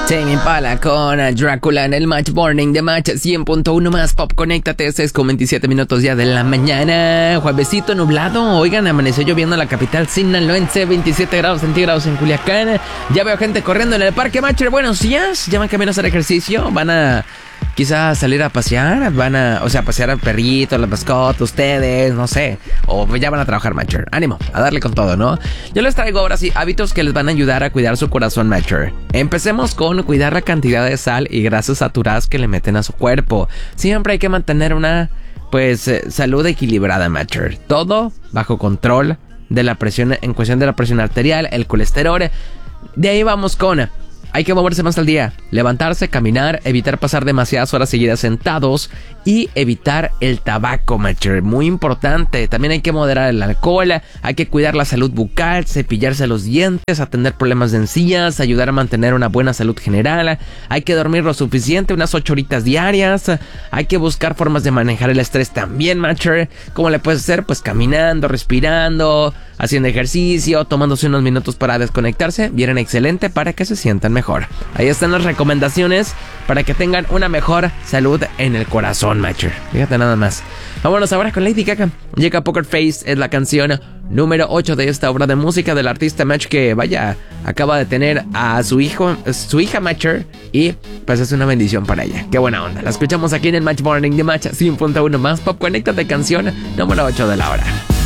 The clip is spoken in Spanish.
Tame Impala con Drácula en el Match Morning de Match 100.1 más Pop. Conéctate, 6:27 ya de la mañana. Juevesito nublado. Oigan, amaneció lloviendo en la capital sinaloense. 27 grados centígrados en Culiacán. Ya veo gente corriendo en el parque Matcher. Buenos días. Ya van camino a hacer ejercicio. Van a quizás salir a pasear. Pasear al perrito, a las mascotas, ustedes, no sé. O ya van a trabajar, Matcher. Ánimo, a darle con todo, ¿no? Yo les traigo ahora sí hábitos que les van a ayudar a cuidar su corazón, Matcher. Empecemos con cuidar la cantidad de sal y grasas saturadas que le meten a su cuerpo. Siempre hay que mantener una, salud equilibrada, Matcher. Todo bajo control de la presión, en cuestión de la presión arterial, el colesterol. De ahí vamos con... Hay que moverse más al día, levantarse, caminar, evitar pasar demasiadas horas seguidas sentados y evitar el tabaco, Matcher. Muy importante. También hay que moderar el alcohol, hay que cuidar la salud bucal, cepillarse los dientes, atender problemas de encías, ayudar a mantener una buena salud general. Hay que dormir lo suficiente, unas 8 horitas diarias. Hay que buscar formas de manejar el estrés también, Matcher. ¿Cómo le puedes hacer? Pues caminando, respirando, haciendo ejercicio, tomándose unos minutos para desconectarse. Vienen excelente para que se sientan mejor. Ahí están las recomendaciones para que tengan una mejor salud en el corazón, Matcher. Fíjate nada más. Vámonos ahora con Lady Gaga. Llega Poker Face, es la canción número 8 de esta obra de música del artista Match, que acaba de tener a su hija Matcher, y pues es una bendición para ella. Qué buena onda. La escuchamos aquí en el Match Morning de Match 100.1 más Pop. Conéctate, canción número 8 de la hora.